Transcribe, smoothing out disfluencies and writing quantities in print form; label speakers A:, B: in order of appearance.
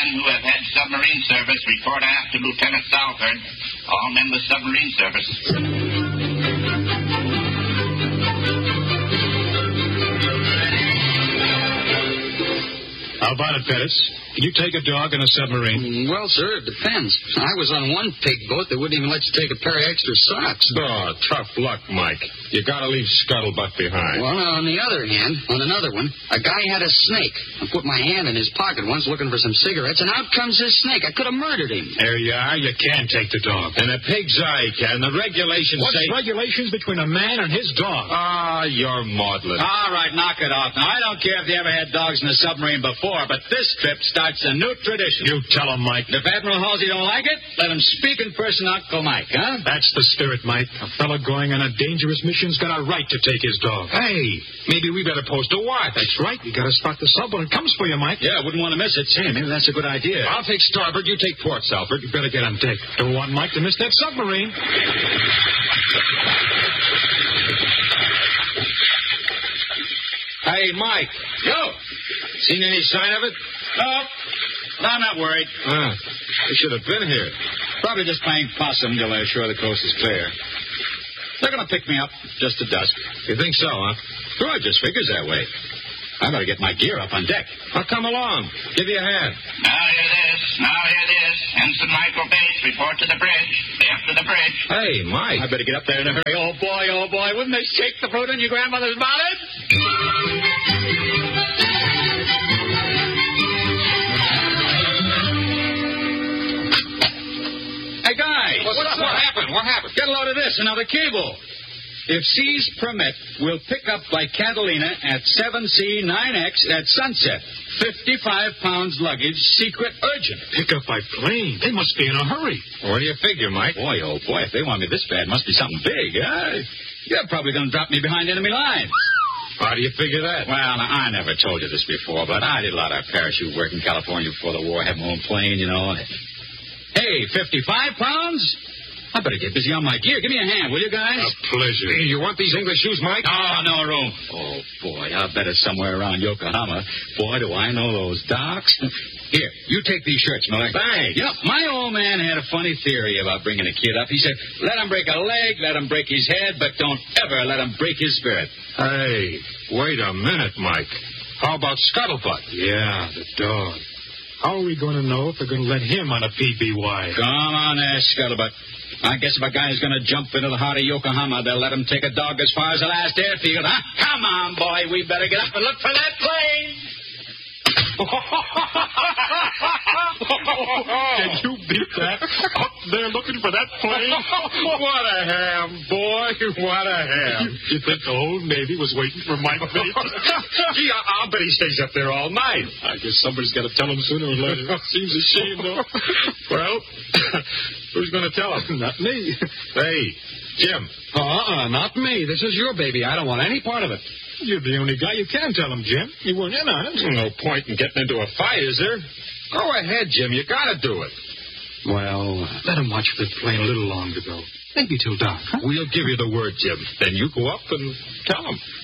A: who have had submarine service report after Lieutenant Salford. All members submarine service.
B: How about it, Pettis? Can you take a dog in a submarine?
C: Well, sir, it depends. I was on one pig boat that wouldn't even let you take a pair of extra socks.
D: Oh, tough luck, Mike. You gotta leave Scuttlebutt behind.
C: Well, on the other hand, on another one, a guy had a snake. I put my hand in his pocket once looking for some cigarettes, and out comes his snake. I could have murdered him.
B: There you are. You can take the dog.
D: And a pig's eye can. The regulations
B: What's
D: say...
B: regulations between a man and his dog?
D: Ah, you're maudlin.
E: All right, knock it off. Now, I don't care if you ever had dogs in a submarine before, but this trip starts a new tradition.
B: You tell him, Mike.
E: If Admiral Halsey don't like it, let him speak in person to Uncle Mike, huh?
B: That's the spirit, Mike. A fella going on a dangerous mission's got a right to take his dog.
D: Hey, maybe we better post a watch.
B: That's right. You got to spot the sub when it comes for you, Mike.
E: Yeah, I wouldn't want to miss it. Say, maybe that's a good idea.
D: I'll take starboard. You take port, Salford.
B: You better get on deck. Don't want Mike to miss that submarine.
D: Hey, Mike.
E: Yo!
D: Seen any sign of it?
E: No, I'm not worried.
D: They should have been here.
E: Probably just playing possum till they're sure the coast is clear. They're going to pick me up just at dusk.
D: You think so, huh?
E: Sure, it just figures that way. I better get my gear up on deck.
D: I'll come along. Give you a hand.
A: Now hear this. Ensign Michael Bates, report to the bridge. After the bridge.
D: Hey, Mike.
E: I better get up there in a hurry. Oh, boy, wouldn't they shake the fruit in your grandmother's bonnet? Hey, guys.
D: What happened?
E: Get a load of this, another cable. If seas permit, we'll pick up by Catalina at 7C9X at sunset. 55 pounds luggage, secret urgent.
B: Pick up by plane. They must be in a hurry.
D: What do you figure, Mike?
E: Boy, oh boy, if they want me this bad, must be something big, huh? You're probably going to drop me behind enemy lines.
D: How do you figure that?
E: Well, now, I never told you this before, but I did a lot of parachute work in California before the war. I had my own plane, you know. Hey, 55 pounds? I better get busy on my gear. Give me a hand, will you guys?
D: A pleasure. You want these English shoes, Mike?
E: Oh, no room. Oh, boy, I bet it's somewhere around Yokohama. Boy, do I know those docks. Here, you take these shirts, Miller.
D: Thanks.
E: You know, my old man had a funny theory about bringing a kid up. He said, let him break a leg, let him break his head, but don't ever let him break his spirit.
D: Hey, wait a minute, Mike. How about Scuttlebutt?
B: Yeah, the dog. How are we going to know if they're going to let him on a PBY?
E: Come on there, Scuttlebutt. I guess if a guy's going to jump into the heart of Yokohama, they'll let him take a dog as far as the last airfield, huh? Come on, boy, we better get up and look for that plane.
B: Can you beat that? Up there looking for that plane?
D: What a ham, boy. What a ham.
B: You think the whole Navy was waiting for Mike Bates?
D: Gee, I'll bet he stays up there all night.
B: I guess somebody's got to tell him sooner or later. Seems a shame, though.
D: Well, who's going to tell him?
B: Not me.
D: Hey, Jim.
C: Not me. This is your baby. I don't want any part of it.
B: You're the only guy you can tell him, Jim. You weren't in on it.
D: No point in getting into a fight, is there? Go ahead, Jim. You got to do it.
B: Well, let him watch the plane a little longer, though. Maybe till dark, huh?
D: We'll give you the word, Jim. Then you go up and tell him.